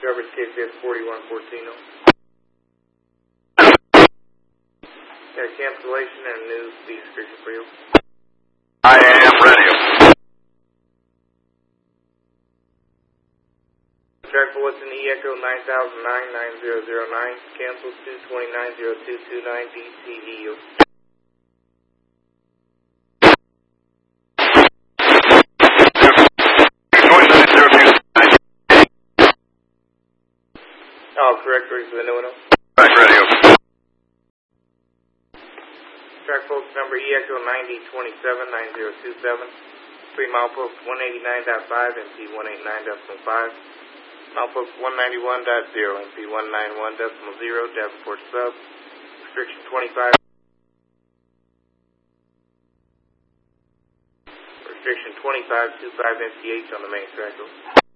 Coverage KCS 4114. Got a cancellation and a new speed restriction for you. I am ready. Track for what's in the Echo 9009-9009, cancel 229-0229 DCEU. Oh, correct, ready for the new one. Track radio. Track folks number Echo 9027-9027, 3 milepost 189.5 MP 189.5, milepost 191.0 MP 191.0, Davenport sub, restriction 25. Restriction 25, 25 MPH on the main track.